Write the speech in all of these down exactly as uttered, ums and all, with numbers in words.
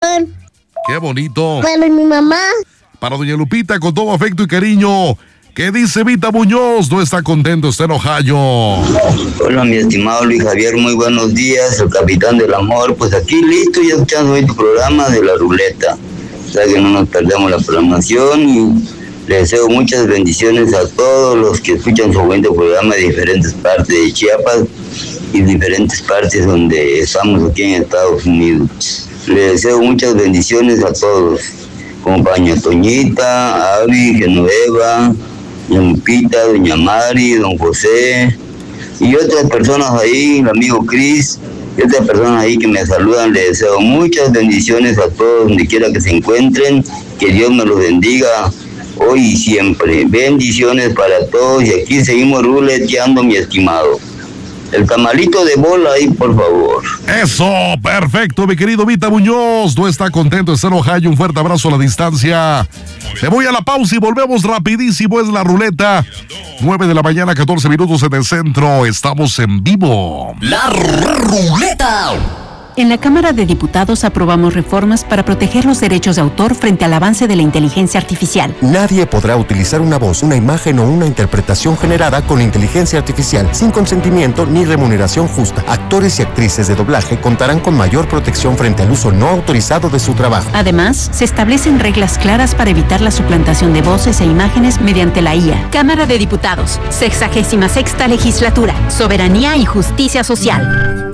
corazón. Qué bonito. Para mi mamá. Para doña Lupita, con todo afecto y cariño. ¿Qué dice Vita Muñoz? No está contento, está en Ohio. Hola, mi estimado Luis Javier, muy buenos días, el capitán del amor. Pues aquí listo, ya escuchando hoy tu programa de la ruleta. O sea que no nos perdemos la programación y les deseo muchas bendiciones a todos los que escuchan su buen programa de diferentes partes de Chiapas y diferentes partes donde estamos aquí en Estados Unidos. Les deseo muchas bendiciones a todos, como Doña Toñita, Avi, Genoveva, Doña Lupita, Doña Mari, Don José y otras personas ahí, el amigo Cris, y otras personas ahí que me saludan. Les deseo muchas bendiciones a todos donde quiera que se encuentren, que Dios me los bendiga hoy y siempre. Bendiciones para todos y aquí seguimos ruleteando, mi estimado. El tamalito de bola ahí, por favor. Eso, perfecto, mi querido Vita Muñoz. No está contento, está en Ohio. Un fuerte abrazo a la distancia. Me voy a la pausa y volvemos rapidísimo. Es la ruleta. nueve de la mañana, catorce minutos en el centro. Estamos en vivo. La ruleta. En la Cámara de Diputados aprobamos reformas para proteger los derechos de autor frente al avance de la inteligencia artificial. Nadie podrá utilizar una voz, una imagen o una interpretación generada con inteligencia artificial sin consentimiento ni remuneración justa. Actores y actrices de doblaje contarán con mayor protección frente al uso no autorizado de su trabajo. Además, se establecen reglas claras para evitar la suplantación de voces e imágenes mediante la I A. Cámara de Diputados, sexagésima sexta legislatura, soberanía y justicia social.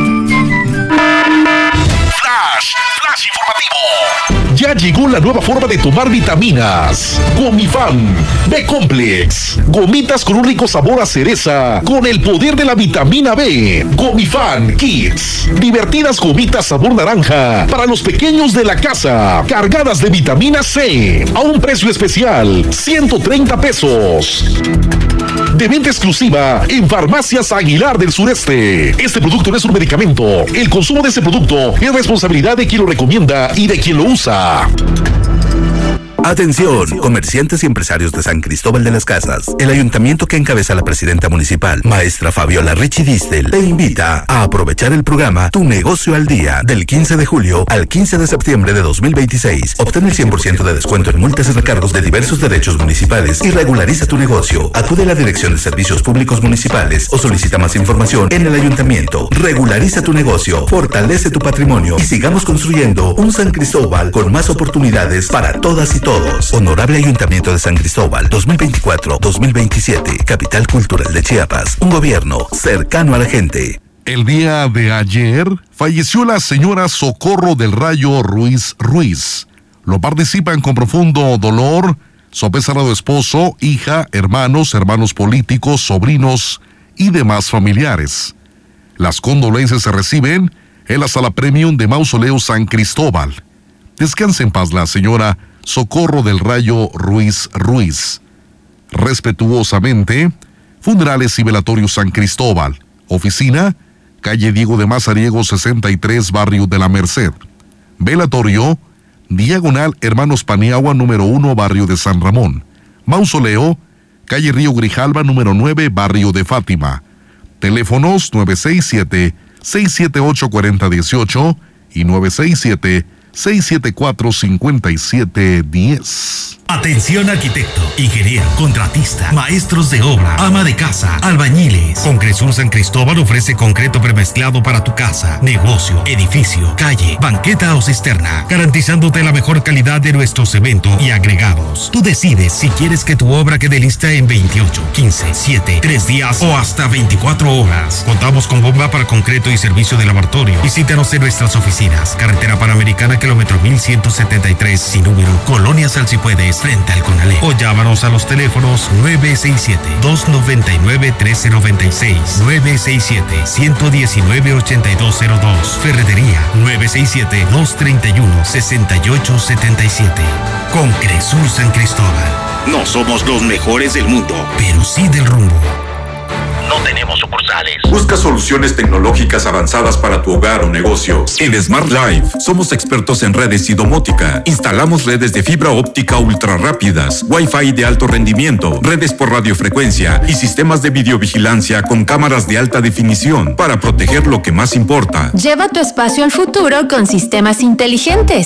Flash, flash informativo. Ya llegó la nueva forma de tomar vitaminas. Gomifan B-Complex. Gomitas con un rico sabor a cereza, con el poder de la vitamina B. Gomifan Kids. Divertidas gomitas sabor naranja para los pequeños de la casa, cargadas de vitamina C, a un precio especial, ciento treinta pesos. De venta exclusiva en Farmacias Aguilar del Sureste. Este producto no es un medicamento. El consumo de este producto es responsabilidad de quien lo recomienda y de quien lo usa. Atención, comerciantes y empresarios de San Cristóbal de las Casas. El ayuntamiento que encabeza la presidenta municipal, maestra Fabiola Richie Distel, te invita a aprovechar el programa Tu Negocio al Día del quince de julio al quince de septiembre de dos mil veintiséis. Obtén el cien por ciento de descuento en multas y recargos de diversos derechos municipales y regulariza tu negocio. Acude a la Dirección de Servicios Públicos Municipales o solicita más información en el ayuntamiento. Regulariza tu negocio, fortalece tu patrimonio y sigamos construyendo un San Cristóbal con más oportunidades para todas y todos. Honorable Ayuntamiento de San Cristóbal, dos mil veinticuatro a dos mil veintisiete, Capital Cultural de Chiapas, un gobierno cercano a la gente. El día de ayer falleció la señora Socorro del Rayo Ruiz Ruiz. Lo participan con profundo dolor su apesarado esposo, hija, hermanos, hermanos políticos, sobrinos y demás familiares. Las condolencias se reciben en la sala premium de Mausoleo San Cristóbal. Descanse en paz la señora Socorro del Rayo Ruiz Ruiz. Respetuosamente, Funerales y Velatorios San Cristóbal. Oficina, calle Diego de Mazariego sesenta y tres, barrio de la Merced. Velatorio, diagonal Hermanos Paniagua número uno, barrio de San Ramón. Mausoleo, calle Río Grijalva número nueve, barrio de Fátima. Teléfonos nueve seis siete, seis siete ocho, cuatro cero uno ocho y nueve seis siete, seis siete cuatro, cinco siete uno cero. Atención arquitecto, ingeniero, contratista, maestros de obra, ama de casa, albañiles. Concresur San Cristóbal ofrece concreto premezclado para tu casa, negocio, edificio, calle, banqueta o cisterna, garantizándote la mejor calidad de nuestro cemento y agregados. Tú decides si quieres que tu obra quede lista en veintiocho, quince, siete, tres días o hasta veinticuatro horas. Contamos con bomba para concreto y servicio de laboratorio. Visítanos en nuestras oficinas. Carretera Panamericana, kilómetro mil ciento setenta y tres, sin número, Colonia Salsipuedes, frente al Conalep. O llámanos a los teléfonos nueve seis siete, dos nueve nueve, uno tres nueve seis, nueve seis siete, uno uno nueve, ocho dos cero dos. Ferretería nueve seis siete, dos tres uno, seis ocho siete siete. Concresur San Cristóbal. No somos los mejores del mundo, pero sí del rumbo. No tenemos sucursales. Busca soluciones tecnológicas avanzadas para tu hogar o negocio. En Smart Life somos expertos en redes y domótica. Instalamos redes de fibra óptica ultra rápidas, Wi-Fi de alto rendimiento, redes por radiofrecuencia y sistemas de videovigilancia con cámaras de alta definición para proteger lo que más importa. Lleva tu espacio al futuro con sistemas inteligentes.